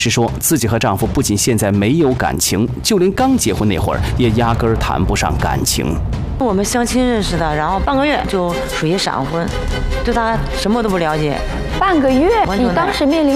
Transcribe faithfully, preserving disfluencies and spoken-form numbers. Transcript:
是说自己和丈夫不仅现在没有感情，就连刚结婚那会儿也压根儿谈不上感情。 我们相亲认识的，然后半个月就属于闪婚，对他什么都不了解。 半个月，你当时面临